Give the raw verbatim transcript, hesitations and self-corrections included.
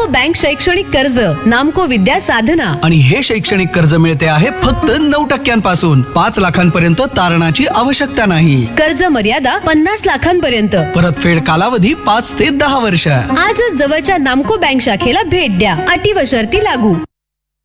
नामको बँक शैक्षणिक कर्ज, नामको विद्या साधना. आणि हे शैक्षणिक कर्ज मिळते आहे फक्त नऊ टक्क्यांपासून. पाच लाखांपर्यंत तारणाची आवश्यकता नाही. कर्ज मर्यादा पन्नास लाखांपर्यंत. परतफेड कालावधी पाच ते दहा वर्ष. आजच जवळच्या नामको बँक शाखेला भेट द्या. अटी व शर्ती लागू.